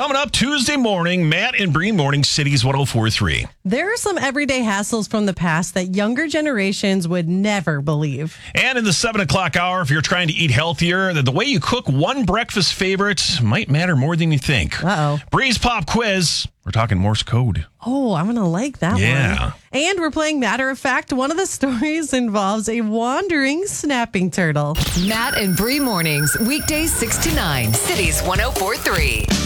Coming up Tuesday morning, Matt and Bree Morning Cities 104.3. There are some everyday hassles from the past that younger generations would never believe. And in the 7 o'clock hour, if you're trying to eat healthier, the way you cook one breakfast favorite might matter more than you think. Uh-oh. Bree's Pop Quiz. We're talking Morse code. Oh, I'm going to like that Yeah. one. And we're playing Matter of Fact. One of the stories involves a wandering snapping turtle. Matt and Bree Mornings, weekdays 6 to 9, Cities 104.3.